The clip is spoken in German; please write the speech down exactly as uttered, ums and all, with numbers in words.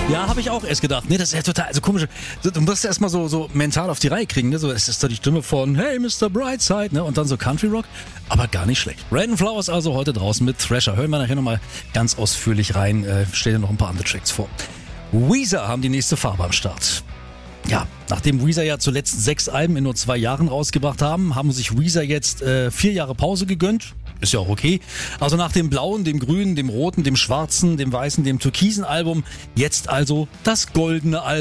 Ja, habe ich auch erst gedacht. Nee, das ist ja total, also komisch. Du musst erst mal so, so mental auf die Reihe kriegen, ne? So, es ist doch die Stimme von Hey Mister Brightside, ne? Und dann so Country Rock. Aber gar nicht schlecht. Random Flowers also heute draußen mit Thrasher. Hören wir nachher nochmal ganz ausführlich rein. Äh, stell dir noch ein paar andere Tracks vor. Weezer haben die nächste Farbe am Start. Ja, nachdem Weezer ja zuletzt sechs Alben in nur zwei Jahren rausgebracht haben, haben sich Weezer jetzt äh, vier Jahre Pause gegönnt. Ist ja auch okay. Also nach dem blauen, dem grünen, dem roten, dem schwarzen, dem weißen, dem türkisen Album, jetzt also das goldene Album.